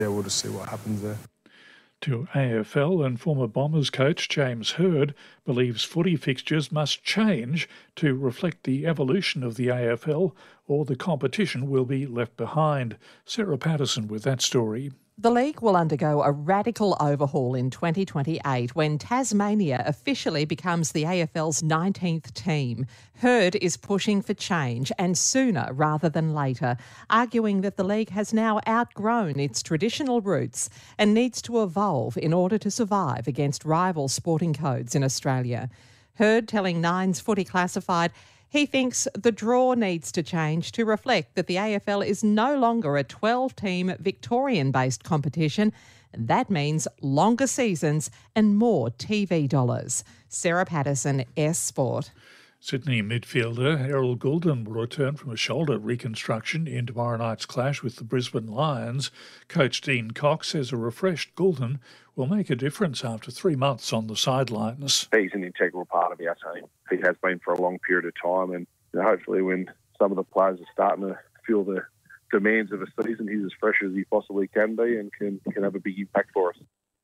we'll just see what happens there. To AFL, and former Bombers coach James Hird believes footy fixtures must change to reflect the evolution of the AFL, or the competition will be left behind. Sarah Patterson with that story. The league will undergo a radical overhaul in 2028 when Tasmania officially becomes the AFL's 19th team. Hird is pushing for change, and sooner rather than later, arguing that the league has now outgrown its traditional roots and needs to evolve in order to survive against rival sporting codes in Australia. Hird telling Nine's Footy Classified he thinks the draw needs to change to reflect that the AFL is no longer a 12-team Victorian-based competition. That means longer seasons and more TV dollars. Sarah Patterson, S Sport. Sydney midfielder Errol Goulden will return from a shoulder reconstruction in tomorrow night's clash with the Brisbane Lions. Coach Dean Cox says a refreshed Goulden will make a difference after 3 months on the sidelines. He's an integral part of our team. He has been for a long period of time, and hopefully when some of the players are starting to feel the demands of a season, he's as fresh as he possibly can be and can have a big impact for us.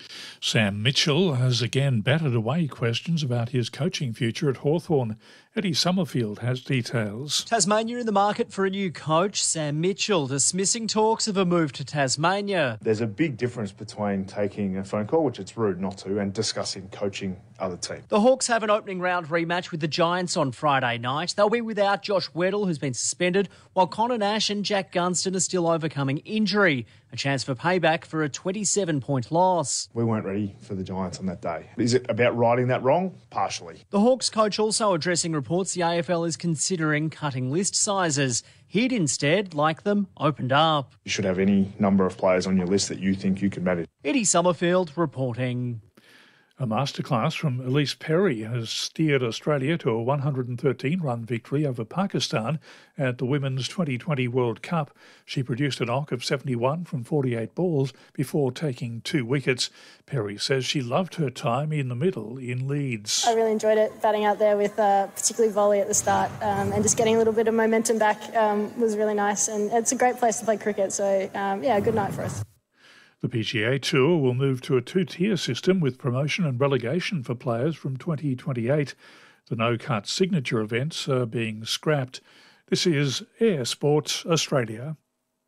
Sam Mitchell has again batted away questions about his coaching future at Hawthorn. Eddie Summerfield has details. Tasmania in the market for a new coach. Sam Mitchell dismissing talks of a move to Tasmania. There's a big difference between taking a phone call, which it's rude not to, and discussing coaching other teams. The Hawks have an opening round rematch with the Giants on Friday night. They'll be without Josh Weddle, who's been suspended, while Connor Nash and Jack Gunston are still overcoming injury. A chance for payback for a 27-point loss. We weren't ready for the Giants on that day. Is it about righting that wrong? Partially. The Hawks coach also addressing reports the AFL is considering cutting list sizes. He'd instead like them opened up. You should have any number of players on your list that you think you can manage. Eddie Summerfield reporting. A masterclass from Elise Perry has steered Australia to a 113-run victory over Pakistan at the Women's 2020 World Cup. She produced a knock of 71 from 48 balls before taking 2 wickets. Perry says she loved her time in the middle in Leeds. I really enjoyed it, batting out there with particularly volley at the start, and just getting a little bit of momentum back was really nice. And it's a great place to play cricket, so good night for us. The PGA Tour will move to a 2-tier system with promotion and relegation for players from 2028. The no-cut signature events are being scrapped. This is Air Sports Australia.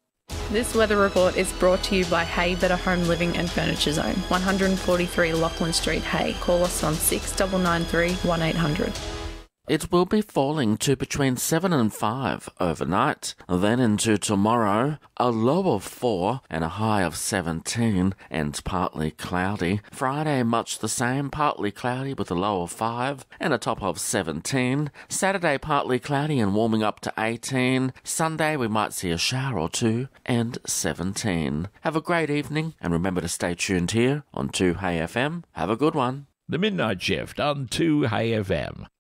This weather report is brought to you by Hay Better Home Living and Furniture Zone, 143 Lachlan Street, Hay. Call us on 6993 1800. It will be falling to between 7 and 5 overnight. Then into tomorrow, a low of 4 and a high of 17 and partly cloudy. Friday, much the same, partly cloudy with a low of 5 and a top of 17. Saturday, partly cloudy and warming up to 18. Sunday, we might see a shower or 2 and 17. Have a great evening and remember to stay tuned here on 2Hey FM. Have a good one. The Midnight Shift on 2Hey FM.